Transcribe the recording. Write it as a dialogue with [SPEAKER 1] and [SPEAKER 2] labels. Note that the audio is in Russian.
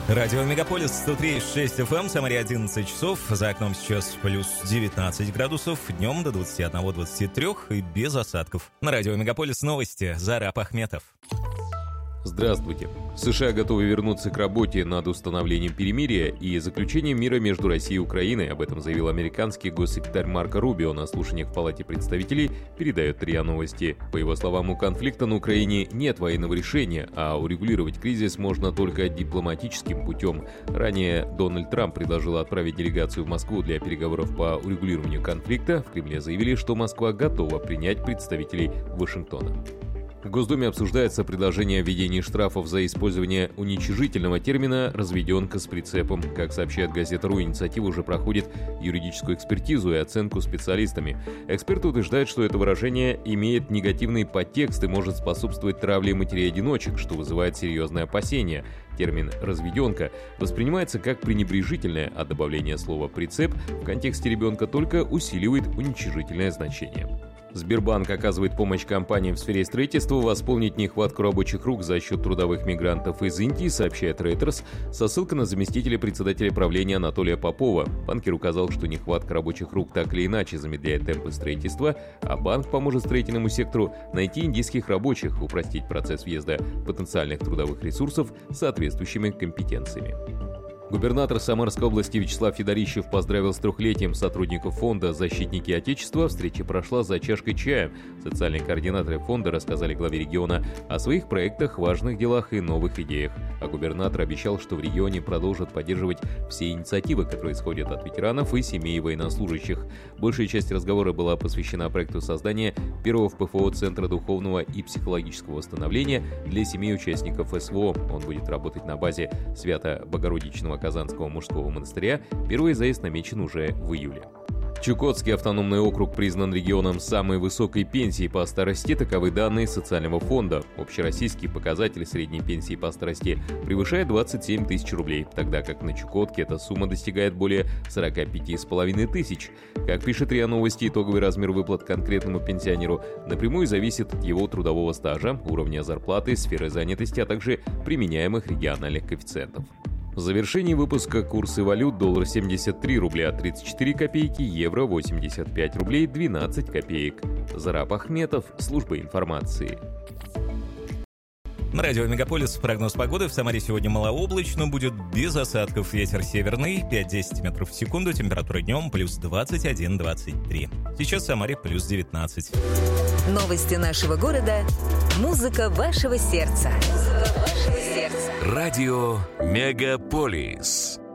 [SPEAKER 1] Радио Мегаполис 103,6 FM, Самаре 11 часов, за окном сейчас плюс 19 градусов, днем до 21-23 и без осадков. На Радио Мегаполис новости, Зараб Ахметов.
[SPEAKER 2] Здравствуйте. США готовы вернуться к работе над установлением перемирия и заключением мира между Россией и Украиной. Об этом заявил американский госсекретарь Марко Рубио на слушаниях в Палате представителей, передает РИА Новости. По его словам, у конфликта на Украине нет военного решения, а урегулировать кризис можно только дипломатическим путем. Ранее Дональд Трамп предложил отправить делегацию в Москву для переговоров по урегулированию конфликта. В Кремле заявили, что Москва готова принять представителей Вашингтона. В Госдуме обсуждается предложение о введении штрафов за использование уничижительного термина «разведенка с прицепом». Как сообщает газета «РУ», инициатива уже проходит юридическую экспертизу и оценку специалистами. Эксперты утверждают, что это выражение имеет негативный подтекст и может способствовать травле матерей-одиночек, что вызывает серьезные опасения. Термин «разведенка» воспринимается как пренебрежительное, а добавление слова «прицеп» в контексте ребенка только усиливает уничижительное значение. Сбербанк оказывает помощь компаниям в сфере строительства восполнить нехватку рабочих рук за счет трудовых мигрантов из Индии, сообщает Reuters, со ссылкой на заместителя председателя правления Анатолия Попова. Банкир указал, что нехватка рабочих рук так или иначе замедляет темпы строительства, а банк поможет строительному сектору найти индийских рабочих, упростить процесс въезда потенциальных трудовых ресурсов с соответствующими компетенциями. Губернатор Самарской области Вячеслав Федорищев поздравил с 3-летием сотрудников фонда «Защитники Отечества». Встреча прошла за чашкой чая. Социальные координаторы фонда рассказали главе региона о своих проектах, важных делах и новых идеях. А губернатор обещал, что в регионе продолжат поддерживать все инициативы, которые исходят от ветеранов и семей военнослужащих. Большая часть разговора была посвящена проекту создания первого в ПФО Центра духовного и психологического восстановления для семей участников СВО. Он будет работать на базе Свято-Богородичного Казанского мужского монастыря. Первый заезд намечен уже в июле. Чукотский автономный округ признан регионом с самой высокой пенсией по старости, таковы данные социального фонда. Общероссийский показатель средней пенсии по старости превышает 27 тысяч рублей, тогда как на Чукотке эта сумма достигает более 45,5 тысяч. Как пишет РИА Новости, итоговый размер выплат конкретному пенсионеру напрямую зависит от его трудового стажа, уровня зарплаты, сферы занятости, а также применяемых региональных коэффициентов. В завершении выпуска курсы валют: доллар 73 рубля 34 копейки, евро 85 рублей 12 копеек. Зараб Ахметов, служба информации.
[SPEAKER 1] На радио Мегаполис прогноз погоды. В Самаре сегодня малооблачно, будет без осадков. Ветер северный 5-10 метров в секунду. Температура днем плюс 21-23. Сейчас в Самаре плюс 19.
[SPEAKER 3] Новости нашего города. Музыка вашего сердца.
[SPEAKER 4] Радио Мегаполис.